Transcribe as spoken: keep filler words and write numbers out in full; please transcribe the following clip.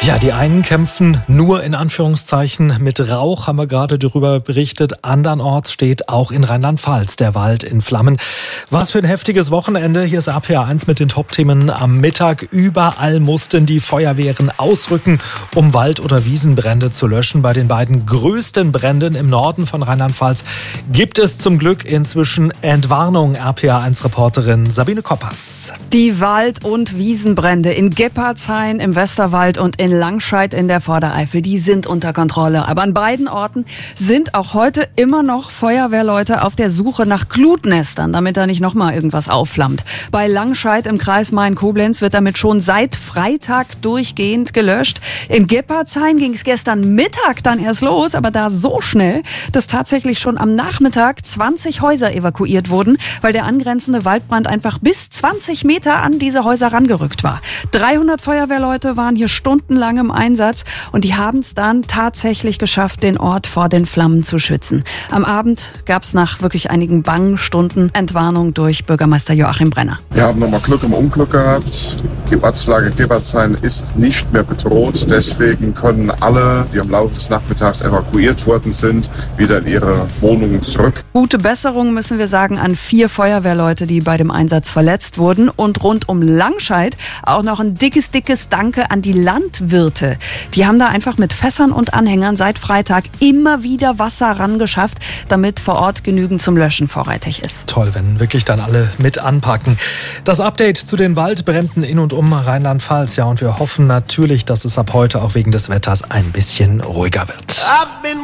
Ja, die einen kämpfen nur in Anführungszeichen mit Rauch, haben wir gerade darüber berichtet. Andernorts steht auch in Rheinland-Pfalz der Wald in Flammen. Was für ein heftiges Wochenende. Hier ist R P R eins mit den Top-Themen am Mittag. Überall mussten die Feuerwehren ausrücken, um Wald- oder Wiesenbrände zu löschen. Bei den beiden größten Bränden im Norden von Rheinland-Pfalz gibt es zum Glück inzwischen Entwarnung. R P R eins Reporterin Sabine Koppers. Die Wald- und Wiesenbrände in Geppardshain im Westerwald und in Langscheid in der Vordereifel, die sind unter Kontrolle. Aber an beiden Orten sind auch heute immer noch Feuerwehrleute auf der Suche nach Glutnestern, damit da nicht nochmal irgendwas aufflammt. Bei Langscheid im Kreis Main-Koblenz wird damit schon seit Freitag durchgehend gelöscht. In Geppardshain ging es gestern Mittag dann erst los, aber da so schnell, dass tatsächlich schon am Nachmittag zwanzig Häuser evakuiert wurden, weil der angrenzende Waldbrand einfach bis zwanzig Meter an diese Häuser rangerückt war. dreihundert Feuerwehrleute waren hier stundenlang im Einsatz und die haben es dann tatsächlich geschafft, den Ort vor den Flammen zu schützen. Am Abend gab es nach wirklich einigen bangen Stunden Entwarnung durch Bürgermeister Joachim Brenner. Wir haben nochmal Glück im Unglück gehabt. Die Ortslage Geppardshain ist nicht mehr bedroht. Deswegen können alle, die im Laufe des Nachmittags evakuiert worden sind, wieder in ihre Wohnungen zurück. Gute Besserung müssen wir sagen an vier Feuerwehrleute, die bei dem Einsatz verletzt wurden. Und rund um Langscheid auch noch ein dickes, dickes Danke an die Landwirte. Die haben da einfach mit Fässern und Anhängern seit Freitag immer wieder Wasser rangeschafft, damit vor Ort genügend zum Löschen vorrätig ist. Toll, wenn wirklich dann alle mit anpacken. Das Update zu den Waldbränden in und um Rheinland-Pfalz. Ja, und wir hoffen natürlich, dass es ab heute auch wegen des Wetters ein bisschen ruhiger wird.